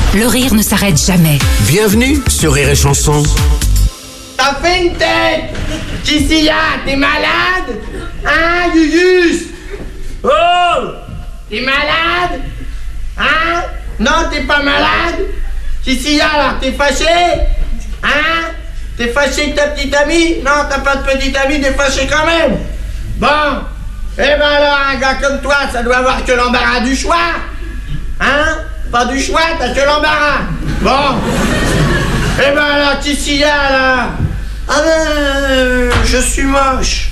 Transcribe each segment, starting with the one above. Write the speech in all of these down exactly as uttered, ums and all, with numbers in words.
Le rire ne s'arrête jamais. Bienvenue sur Rire et Chanson. T'as fait une tête! Kissia, t'es malade? Hein, Yuyus? Oh! T'es malade? Hein? Non, t'es pas malade? Kissia, alors, t'es fâché? Hein? T'es fâché avec ta petite amie? Non, t'as pas de petite amie, t'es fâché quand même? Bon! Eh ben alors, un gars comme toi, ça doit avoir que l'embarras du choix! Hein? Pas du choix, t'as que l'embarras! Bon! Eh ben alors, Kissia, là! Ah ben, je suis moche.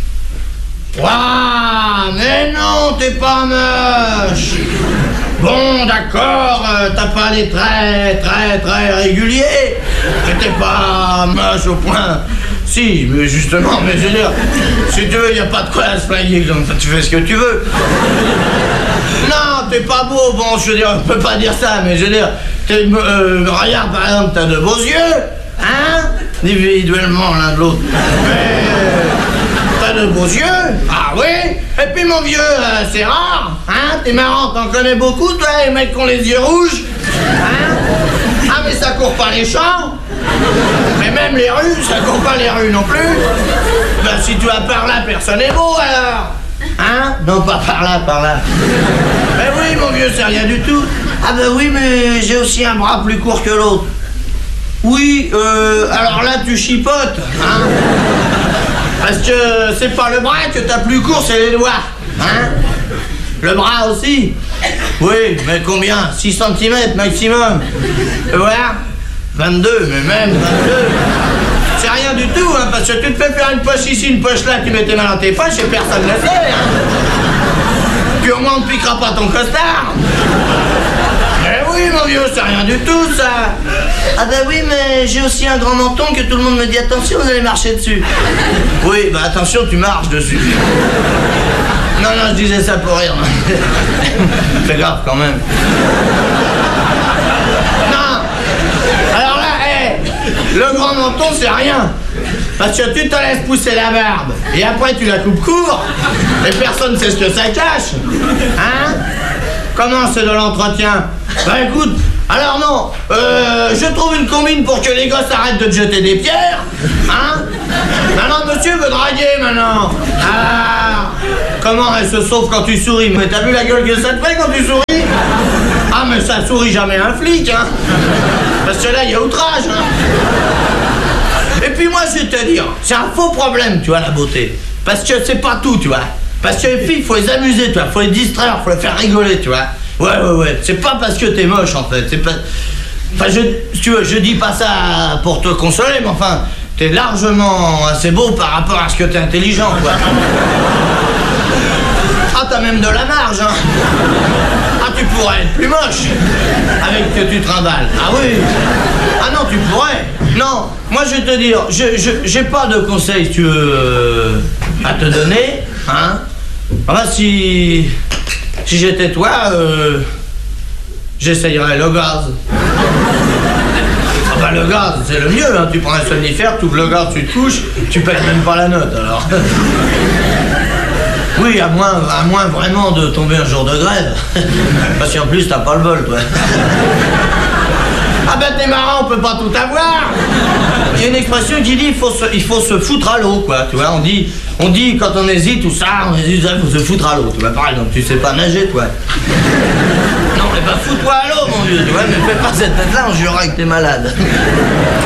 Waouh, mais non, t'es pas moche. Bon, d'accord, euh, t'as pas les traits très très réguliers. T'es pas moche au point. Si, mais justement, mais je veux dire, si tu veux, y a pas de quoi à se flinguer, donc tu fais ce que tu veux. Non, t'es pas beau, bon, je veux dire, on peut pas dire ça, mais je veux dire, t'es, euh, regarde, par exemple, t'as de beaux yeux, hein? Individuellement l'un de l'autre. Mais t'as de beaux yeux. Ah oui. Et puis mon vieux, euh, c'est rare. Hein? T'es marrant, t'en connais beaucoup, toi, les mecs qui ont les yeux rouges. Hein? Ah mais ça court pas les champs. Mais même les rues, ça court pas les rues non plus. Ben si tu vas par là, personne n'est beau alors. Hein? Non, pas par là, par là. Mais oui, mon vieux, c'est rien du tout. Ah ben oui, mais j'ai aussi un bras plus court que l'autre. Oui, euh, alors là tu chipotes, hein? Parce que c'est pas le bras que t'as plus court, c'est les doigts, hein? Le bras aussi? Oui, mais combien? six centimètres maximum. Tu vois? vingt-deux, mais même vingt-deux. C'est rien du tout, hein, parce que tu te fais faire une poche ici, une poche là, tu mets tes mains dans tes poches et personne ne le sait, hein? Puis au moins on ne piquera pas ton costard. Eh oui, mon vieux, c'est rien du tout, ça. Ah bah oui, mais j'ai aussi un grand menton que tout le monde me dit attention, vous allez marcher dessus. Oui, bah attention, tu marches dessus. Non, non, je disais ça pour rire. C'est grave quand même. Non. Alors là, hé, le grand menton, c'est rien. Parce que tu te laisses pousser la barbe et après tu la coupes court et personne ne sait ce que ça cache. Hein? Comment c'est de l'entretien? Bah écoute, alors non, euh, je trouve une combine pour que les gosses arrêtent de te jeter des pierres. Hein? Maintenant monsieur veut draguer maintenant. Ah, comment elle se sauve quand tu souris? Mais t'as vu la gueule que ça te fait quand tu souris? Ah mais ça sourit jamais un flic, hein? Parce que là il y a outrage, hein? Et puis moi je vais te dire, c'est un faux problème, tu vois, la beauté. Parce que c'est pas tout, tu vois. Parce que les filles, faut les amuser, tu vois, faut les distraire, faut les faire rigoler, tu vois. Ouais, ouais, ouais, c'est pas parce que t'es moche, en fait, c'est pas... Enfin, je, si tu veux, je dis pas ça pour te consoler, mais enfin, t'es largement assez beau par rapport à ce que t'es intelligent, quoi. Ah, t'as même de la marge, hein. Ah, tu pourrais être plus moche, avec que tu trimbales. Ah oui. Ah non, tu pourrais. Non, moi je vais te dire, je, je, j'ai pas de conseils, si tu veux, euh, à te donner, hein. Enfin, si... Si j'étais toi, euh, j'essayerais le gaz. Ah bah le gaz, c'est le mieux, hein. Tu prends un somnifère, tu ouvres le gaz, tu te couches, tu payes même pas la note, alors. Oui, à moins, à moins vraiment de tomber un jour de grève. Parce qu'en plus, t'as pas le bol, toi. Ah ben t'es marrant, on peut pas tout avoir. Il y a une expression qui dit il faut se, il faut se foutre à l'eau, quoi, tu vois, on dit, on dit quand on hésite ou ça, on hésite, il faut se foutre à l'eau, tu vois, par exemple, tu sais pas nager, toi. Non mais bah fous-toi à l'eau, mon vieux, tu vois, mais fais pas cette tête-là, on jurera que t'es malade.